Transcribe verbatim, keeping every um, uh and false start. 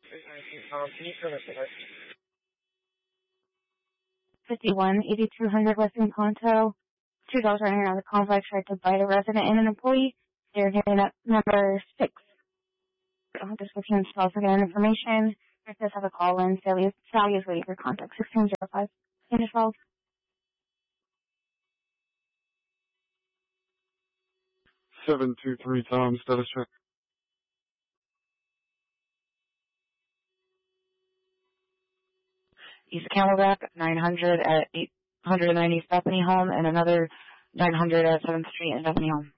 Um, can you turn this over? fifty-one eighty-two hundred Western Ponto. Two dogs running around the complex tried to bite a resident and an employee. They're hearing up number six. Description, spells again information. If this has a call in, Sally is, Sally is waiting for contact. sixteen oh five. Can you twelve? seven two three Tom, status check. East Camelback, nine hundred at eight ninety Bethany Home, and another nine hundred at seventh Street and Bethany Home.